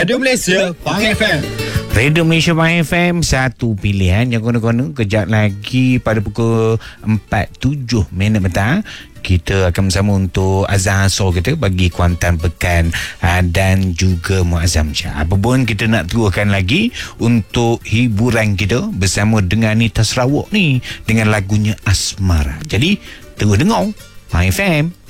Radio Malaysia Pang FM. Radio Malaysia Pang FM, satu pilihan yang kono-kono. Kejap lagi pada pukul 4.07 petang, kita akan bersama untuk azan asar kita bagi Kuantan Pekan dan juga Muazzam Shah. Apa pun kita nak teruskan lagi untuk hiburan kita bersama dengan Nita Sarawak ni dengan lagunya Asmara. Jadi terus dengar Pang FM.